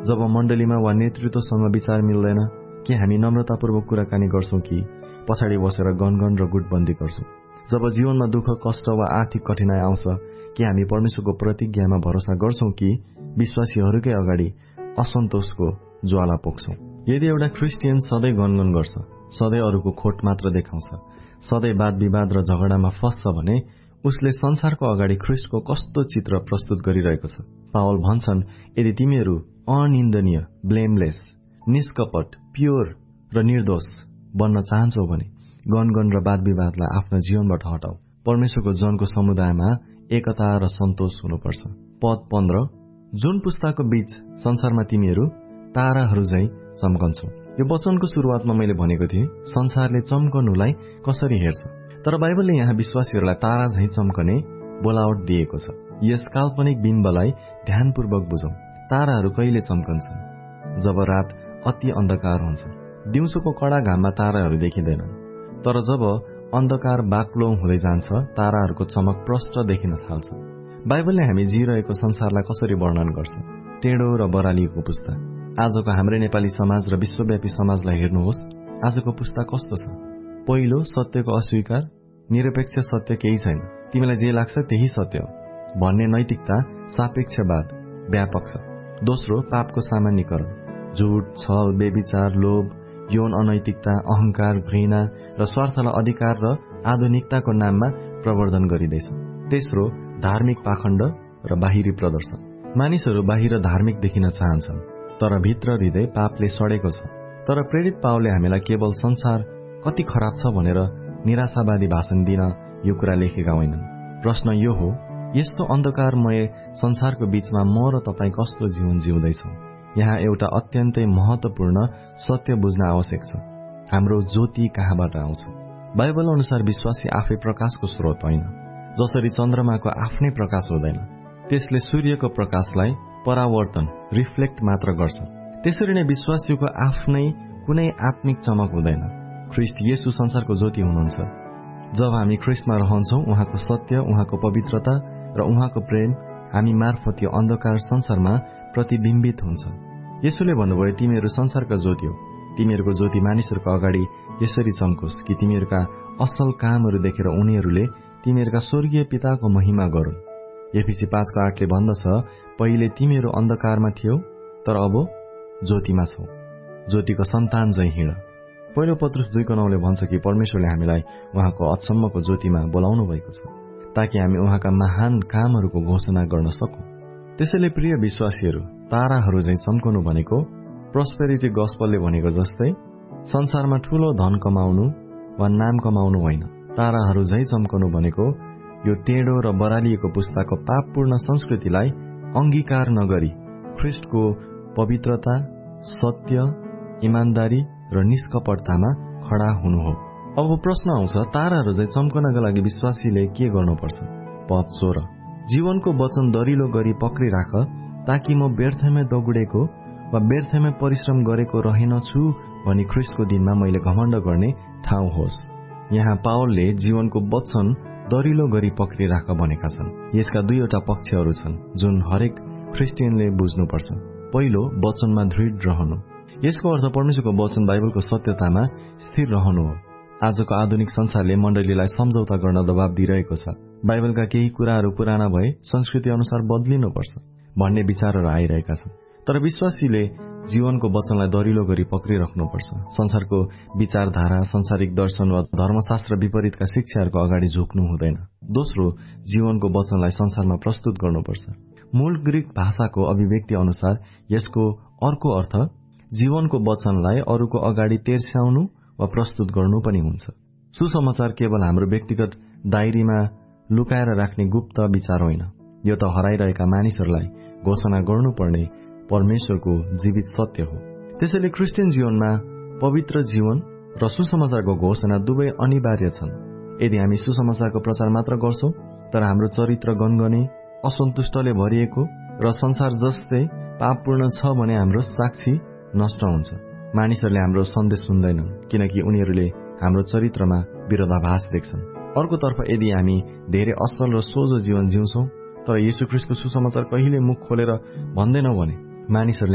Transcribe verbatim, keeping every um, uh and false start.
जब मण्डलीमा वा नेतृत्वसँग विचार मिल्दैन, के हामी नम्रतापूर्वक कुराकानी गर्छौं कि पछाडि बसेर गनगन र गुटबन्दी गर्छौं? जब जीवनमा दुःख, कष्ट वा आर्थिक कठिनाई आउँछ, के हामी परमेश्वरको प्रतिज्ञामा भरोसा गर्छौं कि विश्वासीहरूकै अगाडि असन्तोषको ज्वाला पोख्छौं? यदि एउटा क्रिस्चियन सधैँ गनगन गर्छ, सधैँ अरूको खोट मात्र देखाउँछ, सधैँ वाद विवाद र झगडामा फस्छ भने उसले संसारको अगाडि ख्रिस्टको कस्तो चित्र प्रस्तुत गरिरहेको छ? पावल भन्छन्, यदि तिमीहरू अनिन्दनीय, ब्लेमलेस, निष्कपट, प्योर र निर्दोष बन्न चाहन्छौ भने गनगन र वाद विवादलाई आफ्नो जीवनबाट हटाऊ। परमेश्वरको जनको समुदायमा एकता र सन्तोष हुनुपर्छ। पद पन्ध्र, जुन पुस्ताको बीच संसारमा तिमीहरू ताराहरू झैं चम्कन्छौ। यो वचनको सुरुवातमा मैले भनेको थिएँ, संसारले चम्कनुलाई कसरी हेर्छ, तर बाइबलले यहाँ विश्वासीहरूलाई तारा झैं चम्कने बोलावट दिएको छ। यस काल्पनिक बिम्बलाई ध्यानपूर्वक बुझौं। ताराहरू कहिले चम्कन्छन्? जब रात अति अन्धकार हुन्छ। दिउँसोको कडा घाममा ताराहरू देखिँदैनन्, तर जब अन्धकार बाक्लो हुँदै जान्छ, ताराहरूको चमक प्रष्ट देखिन थाल्छ। बाइबलले हामी जिरहेको संसारलाई कसरी वर्णन गर्छ? टेढो र बरालिएको पुस्ता। आजको हाम्रै नेपाली समाज र विश्वव्यापी समाजलाई हेर्नुहोस्, आजको पुस्ता कस्तो छ? पहिलो, सत्यको अस्वीकार, निरपेक्ष सत्य केही छैन, तिमीलाई जे लाग्छ त्यही सत्य हो भन्ने नैतिकता, सापेक्षवाद व्यापक छ। दोस्रो, पापको सामान्यीकरण, झुट, छल, बेविचार, लोभ, यौन अनैतिकता, अहंकार, घृणा र स्वार्थलाई अधिकार र आधुनिकताको नाममा प्रवर्धन गरिँदैछ। तेस्रो, धार्मिक पाखण्ड र बाहिरी प्रदर्शन। मानिसहरू बाहिर धार्मिक देखिन चाहन्छन्, तर भित्र हृदय पापले सडेको छ। तर प्रेरित पावलले हामीलाई केवल संसार कति खराब छ भनेर निराशावादी भाषण दिन यो कुरा लेखेका होइनन्। प्रश्न यो हो, यस्तो अन्धकारमय संसारको बीचमा म र तपाईँ कस्तो जीवन जिउँदैछौँ? यहाँ एउटा अत्यन्तै महत्वपूर्ण सत्य बुझ्न आवश्यक छ। हाम्रो ज्योति कहाँबाट आउँछ? बाइबल अनुसार विश्वासी आफै प्रकाशको स्रोत होइन। जसरी चन्द्रमाको आफ्नै प्रकाश हुँदैन, त्यसले सूर्यको प्रकाशलाई परावर्तन, रिफ्लेक्ट मात्र गर्छ, त्यसरी नै विश्वासीको आफ्नै कुनै आत्मिक चमक हुँदैन। ख्रिस्ट येशू संसारको ज्योति हुनुहुन्छ। जब हामी ख्रिस्टमा रहन्छौं, उहाँको सत्य, उहाँको पवित्रता र उहाँको प्रेम हामी मार्फत यो अन्धकार संसारमा प्रतिबिम्बित हुन्छ। येशूले भन्नुभयो, तिमीहरू संसारका ज्योति हो। तिमीहरूको ज्योति मानिसहरूको अगाडि यसरी चम्कोस् कि तिमीहरूका असल कामहरू देखेर उनीहरूले तिमीहरूका स्वर्गीय पिताको महिमा गरून्। एफिसी पाँचको आठले भन्दछ, पहिले तिमीहरू अन्धकारमा थियौ, तर अब ज्योतिमा छौ। ज्योतिको सन्तान झैं हिँड। पहिलो पत्रुस दुईको नौले भन्छ कि परमेश्वरले हामीलाई उहाँको अचम्मको ज्योतिमा बोलाउनु भएको छ, ताकि हामी उहाँका महान कामहरूको घोषणा गर्न सकौं। त्यसैले प्रिय विश्वासीहरू, ताराहरू झैं चम्कनु भनेको प्रोस्पेरिटी गस्पलले भनेको जस्तै संसारमा ठूलो धन कमाउनु वा नाम कमाउनु होइन। ताराहरू झैं चम्कनु भनेको यो टेढो र बरालिएको पुस्ताको पापपूर्ण संस्कृतिलाई अंगीकार नगरी ख्रिस्टको पवित्रता, सत्य, इमानदारी र निष्कपटतामा खडा हुनु हो। अब प्रश्न आउँछ, ताराहरू झैं चम्कनका लागि विश्वासीले के गर्नुपर्छ? पद सोह्र, जीवनको वचन दरिलो गरी पक्री राख, ताकि म व्यर्थमै दगुडेको वा व्यर्थमै परिश्रम गरेको रहेनछु भनी ख्रिस्टको दिनमा मैले घमण्ड गर्ने ठाउँ होस्। यहाँ पावलले जीवनको वचन दरिलो गरी पक्री राख भनेका छन्। यसका दुईवटा पक्षहरू छन् जुन हरेक ख्रिस्टियनले बुझ्नुपर्छ। पहिलो, वचनमा दृढ रहनु। यसको अर्थ परमेश्वरको वचन बाइबलको सत्यतामा स्थिर रहनु हो। आजको आधुनिक संसारले मण्डलीलाई सम्झौता गर्न दबाव दिइरहेको छ। बाइबलका केही कुराहरू पुराना भए संस्कृति अनुसार बदलिनुपर्छ भन्ने विचारहरू आइरहेका छन्। तर विश्वासीले जीवनको वचनलाई दरिलो गरी पक्रिराख्नुपर्छ। संसारको विचारधारा, सांसारिक दर्शन वा धर्मशास्त्र विपरीतका शिक्षाहरूको अगाडि झुक्नु हुँदैन। दोस्रो, जीवनको वचनलाई संसारमा प्रस्तुत गर्नुपर्छ। मूल ग्रीक भाषाको अभिव्यक्ति अनुसार यसको अर्को अर्थ जीवनको वचनलाई अरूको अगाडि तेर्स्याउनु वा प्रस्तुत गर्नु पनि हुन्छ। सुसमाचार केवल हाम्रो व्यक्तिगत डायरीमा लुकाएर राख्ने गुप्त विचार होइन। यो त हराइरहेका मानिसहरूलाई घोषणा गर्नुपर्ने परमेश्वरको जीवित सत्य हो। त्यसैले क्रिस्चियन जीवनमा पवित्र जीवन र सुसमाचारको घोषणा दुवै अनिवार्य छन्। यदि हामी सुसमाचारको प्रचार मात्र गर्छौं तर हाम्रो चरित्र गनगने, असन्तुष्टले भरिएको र संसार जस्तै पापपूर्ण छ भने हाम्रो साक्षी नष्ट हुन्छ। मानिसहरूले हाम्रो सन्देश सुन्दैनन् किनकि उनीहरूले हाम्रो चरित्रमा विरोधाभास देख्छन्। अर्कोतर्फ यदि हामी धेरै असल र सोझो जीवन जिउँछौं तर येशू ख्रीष्टको सुसमाचार कहिले मुख खोलेर भन्दैनौं भने मानिसहरूले